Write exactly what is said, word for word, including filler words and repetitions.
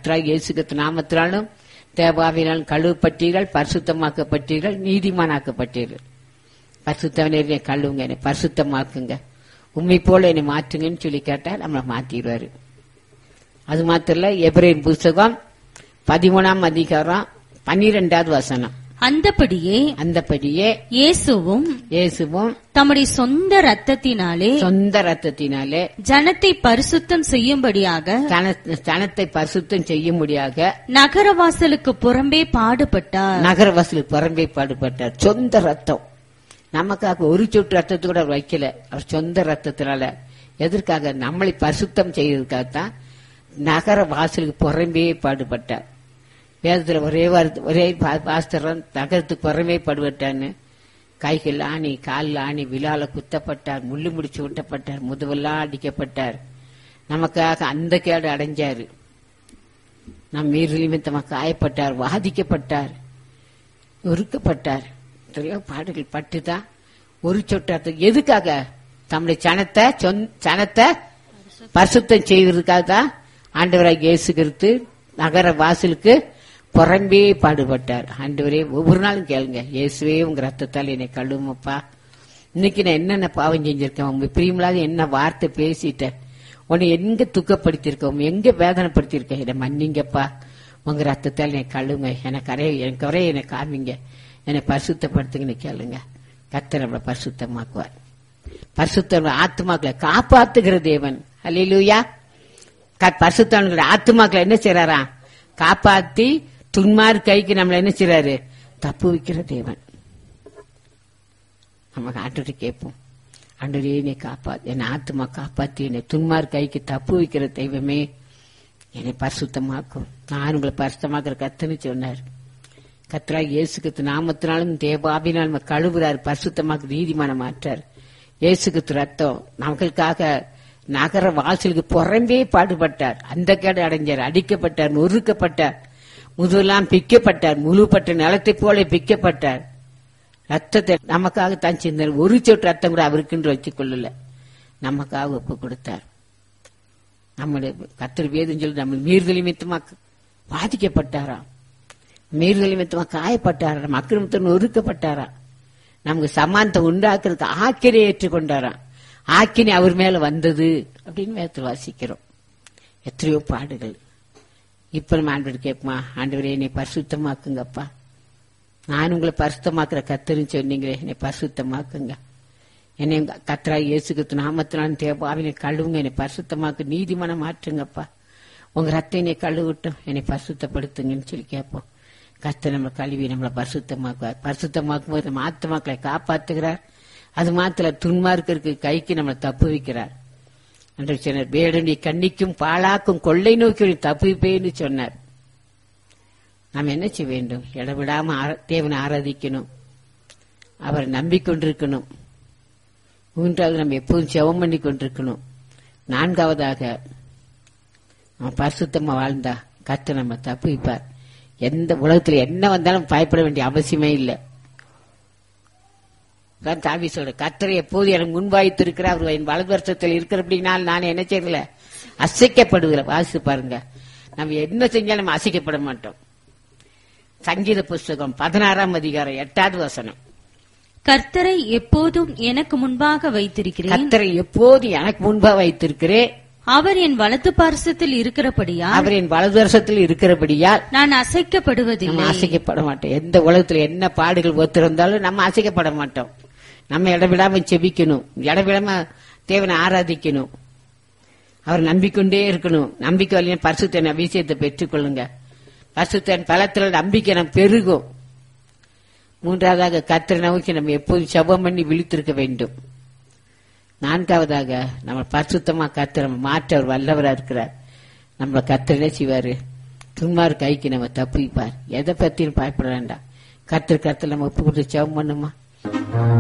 கர்த்தராகிய இயேசு கிறிஸ்து நாமத்தினாலும் தேவாவினால் கழுவப்பட்டீர்கள், பரிசுத்தமாக்கப்பட்டீர்கள், நீதிமானாக்கப்பட்டீர்கள். பரிசுத்தவனே கழுவுங்க, என்னை பரிசுத்தமாக்குங்க, உண்மை போல என்னை மாற்றுங்கன்னு சொல்லி கேட்டா நம்மளை மாத்திடுவாரு. அது மாத்திரம் இல்ல, எபிரேயர் புஸ்தகம் பதிமூணாம் அதிகாரம் பன்னிரெண்டாவது வசனம். அந்தபடியே அந்தபடியே இயேசுவும் இயேசுவும் தம்முடைய சொந்த ரத்தத்தினாலே சொந்த ரத்தத்தினாலே ஜனத்தை பரிசுத்தம் செய்யும்படியாக ஜனத்தை பரிசுத்தம் செய்யும்படியாக நகரவாசலுக்கு புறம்பே பாடுபட்டார். நகரவாசலுக்கு புறம்பே பாடுபட்டார். சொந்த ரத்தம் நமக்காக ஒரு சொட்டு ரத்தத்தை கூட அவர் வைக்கல. அவர் சொந்த ரத்தத்தினால எதற்காக? நம்மளை பரிசுத்தம் செய்யறதுக்காகத்தான் நகர வாசலுக்கு புறம்பே பாடுபட்டார். வேதத்துல ஒரே ஒரே பாஸ்தரம் நகரத்துக்கு புறமே பாடுபட்டான்னு, கைகள் ஆணி காலில் ஆணி விழால குத்தப்பட்டார், முள்ளு முடிச்சு ஊட்டப்பட்டார், முதுவெல்லாம் அடிக்கப்பட்டார். நமக்காக அந்த கேடு அடைஞ்சாரு. நம் மீறி நிமித்தமாக காயப்பட்டார், வாதிக்கப்பட்டார், நொறுக்கப்பட்டார். பாடுகள் பட்டுதான் ஒரு சொட்டு. எதுக்காக? தம்முடைய சனத்தை சனத்தை பரிசுத்தம் செய்வதற்காக தான் ஆண்டவராகிய இயேசு கிறிஸ்து நகர வாசலுக்கு புறம்பே பாடுபட்டார். ஆண்டவரே, ஒவ்வொரு நாளும் கேளுங்க, இயேசுவே உங்க ரத்தத்தால் என்னை கழுவுமப்பா. இன்னைக்கு நான் என்னென்ன பாவம் செஞ்சிருக்கேன், உங்க பிரியமில்லாத என்ன வார்த்தை பேசிட்டேன், உன்னை எங்க துக்கப்படுத்திருக்கோம், எங்க வேதனைப்படுத்திருக்கேன், என்னை மன்னிங்கப்பா. உங்க ரத்தத்தால் என்னை கழுவுங்க, எனக்கு கரையை எனக்கு குறைய என்னை காமிங்க, என்னை பரிசுத்தப்படுத்துங்கன்னு கேளுங்க. கர்த்தர் நம்மளை பரிசுத்தமாக்குவார். பரிசுத்த ஆத்துமாக்களை காப்பாத்துகிற தேவன். அல்லேலூயா. பரிசுத்தவான்களுடைய ஆத்துமாக்களை என்ன செய்யறாரா? காப்பாத்தி துன்மார் கைக்கு நம்மள என்ன செய்யறாரு? தப்பு வைக்கிற தேவன். நம்ம ஆண்டு கேட்போம், ஆண்டவரே என்னை காப்பாத்து, என்னை ஆத்துமா காப்பாத்தி என்னை துன்மார் கைக்கு தப்பு வைக்கிற தெய்வமே என்னை பரிசுத்தமாக்கும். நான் உங்களை பரிசுத்தமாக்குற கத்துன்னு சொன்னார். கர்த்தராகிய இயேசு கிறிஸ்து நாமத்தினாலும் தேவாவினாலும் கழுவுறார், பரிசுத்தமாக்கு நீதிமான மாற்றார். இயேசு கிறிஸ்து ரத்தம் நமக்காக நகர வாசலுக்கு புறம்பே பாடுபட்டார், அந்த கேடு அடைஞ்சார், அடிக்கப்பட்டார், நொறுக்கப்பட்டார், முதுவெல்லாம் பிக்கப்பட்டார், முழுப்பட்ட நிலத்தை போல பிக்கப்பட்டார். ரத்தத்தை நமக்காக தான் சிந்தார். ஒரு சொட்டு ரத்தம் கூட அவருக்குன்னு வச்சுக் கொள்ளல, நமக்காக ஒப்பு கொடுத்தார். நம்முடைய கர்த்தர் வேதம் சொல்லி நம்ம மீறுதல் நிமித்தமா பாதிக்கப்பட்டாரா, மீறுதல் நிமித்தமா காயப்பட்டாரா, மக்கள் நிமித்தம் நொறுக்கப்பட்டாரா, நமக்கு சமானத்தை உண்டாக்குறதுக்கு ஆக்கினை ஏற்றுக்கொண்டாராம். ஆக்கினை அவர் மேல வந்தது அப்படின்னு வேதத்தில் வாசிக்கிறோம். எத்தனையோ பாடுகள். இப்ப நம்ம ஆண்டவர் கேட்போமா, ஆண்டவரே என்னை பரிசுத்தமாக்குங்கப்பா, நான் உங்களை பரிசுத்தமாக்குற கர்த்தர்னு சொன்னீங்களே, என்னை பரிசுத்தமாக்குங்க, என்னை கர்த்தராகிய இயேசு கிறிஸ்து நாமத்தினாலும் தேவாவினை கழுவுங்க, என்னை பரிசுத்தமாக்கு, நீதிமான மாற்றுங்கப்பா, உங்க ரத்தம் என்னை கழுவிட்டும், என்னை பரிசுத்தப்படுத்துங்கன்னு சொல்லி கேட்போம். கர்த்தர் நம்ம கழுவி நம்மளை பரிசுத்தமாக்குவார். பரிசுத்தமாக்கும் போது நம்ம ஆத்துமாக்களை காப்பாத்துகிறார். அது மாத்திர துன்மார்க்கருக்கு கைக்கு நம்மளை தப்பு வைக்கிறார். என்று சொன்னார், வேடனை கண்ணிக்கும் பாழாக்கும் கொள்ளை நோக்கி தப்புவிப்பேன்னு சொன்னார். நாம் என்ன செய்ய வேண்டும்? இடவிடாம தேவனை ஆராதிக்கணும், அவரை நம்பிக்கொண்டிருக்கணும். மூன்றாவது, நம்ம எப்போதும் செவம் பண்ணி கொண்டிருக்கணும். நான்காவதாக, நம்ம பரிசுத்தமா வாழ்ந்தா கர்த்தர் நம்ம தப்புவிப்பார். எந்த உலகத்துல என்ன வந்தாலும் பயப்பட வேண்டிய அவசியமே இல்லை. தாவி சொல்ற, கர்த்தரை எப்போது எனக்கு முன்வாய்த்திருக்கிற அவர் என் வலது வருஷத்தில் இருக்கிறபடினால் நான் என்ன செய்யல, அசைக்கப்படுகிற. வாசித்து பாருங்க, நம்ம என்ன செஞ்சாலும் நம்ம அசைக்கப்பட மாட்டோம். சங்கீத புஸ்தகம் பதினாறாம் அதிகாரம் எட்டாவது வசனம். கர்த்தரை எப்போதும் எனக்கு முன்பாக வைத்திருக்கிறேன், கர்த்தரை எப்போது எனக்கு முன்பாக வைத்திருக்கிறேன், அவர் என் வலது பார்சத்தில் இருக்கிறபடியால் அவர் என் வலது வருஷத்தில் இருக்கிறபடியால் நான் அசைக்கப்படுவதில்லை. அசைக்கப்பட மாட்டோம். எந்த உலகத்துல என்ன பாடுகள் ஒத்திருந்தாலும் நம்ம அசைக்கப்பட மாட்டோம். நம்ம இடவிடாம செபிக்கணும், இடவிடாம தேவனை ஆராதிக்கணும், அவர் நம்பிக்கொண்டே இருக்கணும். நம்பிக்கை வழியா பரிசுத்த அபிஷேகத்தை பெற்றுக் கொள்ளுங்க. பரிசுத்தன் பலத்துல நம்பிக்கை நம்ம பெருகும். மூன்றாவதாக, கர்த்தரை நோக்கி நம்ம எப்போதும் ஜெபம் பண்ணி விழித்திருக்க வேண்டும். நான்காவதாக, நம்ம பரிசுத்தமா கர்த்தரை மாற்ற அவர் வல்லவரா இருக்கிறார். நம்ம கர்த்தர் என்ன செய்வாரு? துன்மார் கைக்கு நம்ம தப்புவிப்பார். எதை பத்தியும் பயப்பட வேண்டாம். கர்த்தர் கர்த்தர் நம்ம ஒப்பு கொடுத்து ஜெபம் பண்ணுமா?